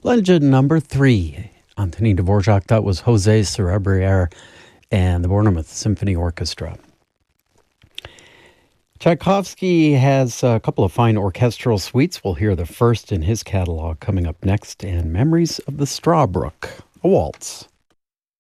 Legend number 3. Anthony Dvorak, that was Jose Cerebriere and the Bournemouth Symphony Orchestra. Tchaikovsky has a couple of fine orchestral suites. We'll hear the first in his catalog coming up next, and Memories of the Strawbrook, a waltz.